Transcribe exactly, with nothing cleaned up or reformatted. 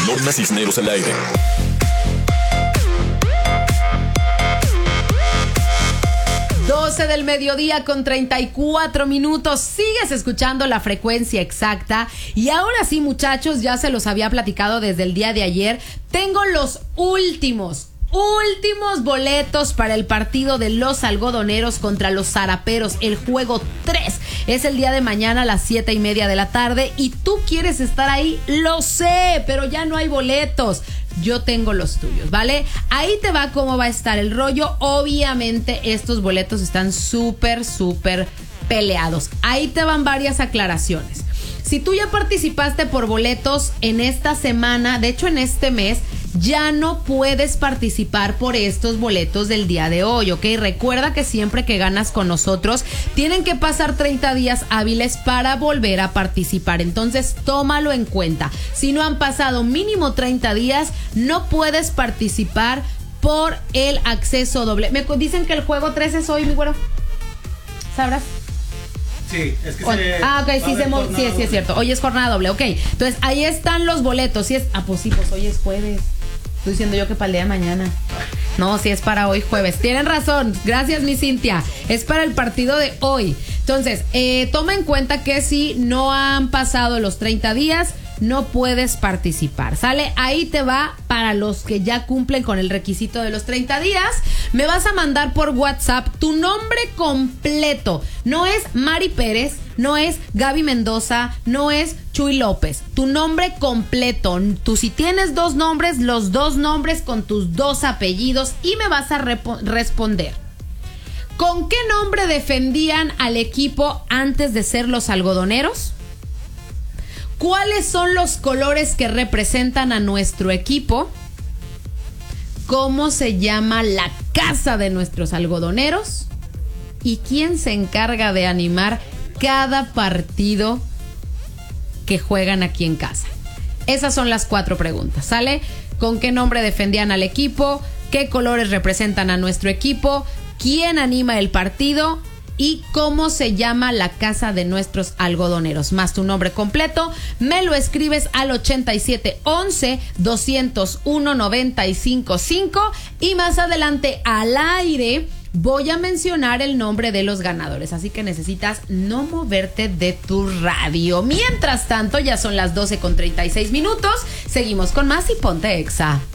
Norma Cisneros al aire. doce del mediodía con treinta y cuatro minutos. Sigues escuchando La Frecuencia Exacta. Y ahora sí, muchachos, ya se los había platicado desde el día de ayer. Tengo los últimos, últimos boletos para el partido de los algodoneros contra los zaraperos. El juego tres es el día de mañana a las siete y media de la tarde. Y tú quieres estar ahí, lo sé, pero ya no hay boletos. Yo tengo los tuyos, ¿vale? Ahí te va cómo va a estar el rollo. Obviamente estos boletos están súper, súper peleados. Ahí te van varias aclaraciones. Si tú ya participaste por boletos en esta semana, de hecho en este mes, ya no puedes participar por estos boletos del día de hoy, ¿ok? Recuerda que siempre que ganas con nosotros, tienen que pasar treinta días hábiles para volver a participar. Entonces, tómalo en cuenta. Si no han pasado mínimo treinta días, no puedes participar por el acceso doble. Me dicen que el juego tres es hoy, mi güero. ¿Sabrás? Sí, es que o, se... Ah, ok, sí, se mo- sí, sí, es cierto. Hoy es jornada doble, ok. Entonces, ahí están los boletos. Si es... Ah, pues sí, pues hoy es jueves. Estoy diciendo yo que para el día de mañana. No, sí es para hoy jueves. Tienen razón. Gracias, mi Cintia. Es para el partido de hoy. Entonces, eh, toma en cuenta que si no han pasado los treinta días, no puedes participar. ¿Sale? Ahí te va para los que ya cumplen con el requisito de los treinta días. Me vas a mandar por WhatsApp tu nombre completo. No es Mari Pérez, no es Gaby Mendoza, no es Chuy López. Tu nombre completo. Tú si tienes dos nombres, los dos nombres con tus dos apellidos y me vas a repo- responder. ¿Con qué nombre defendían al equipo antes de ser los algodoneros? ¿Cuáles son los colores que representan a nuestro equipo? ¿Cómo se llama la casa de nuestros algodoneros? ¿Y quién se encarga de animar cada partido que juegan aquí en casa? Esas son las cuatro preguntas, ¿sale? ¿Con qué nombre defendían al equipo? ¿Qué colores representan a nuestro equipo? ¿Quién anima el partido? Y cómo se llama la casa de nuestros algodoneros, más tu nombre completo. Me lo escribes al ochenta y siete once doscientos uno noventa y cinco cinco y más adelante al aire voy a mencionar el nombre de los ganadores, así que necesitas no moverte de tu radio. Mientras tanto, ya son las doce con treinta y seis minutos. Seguimos con más y ponte Exa.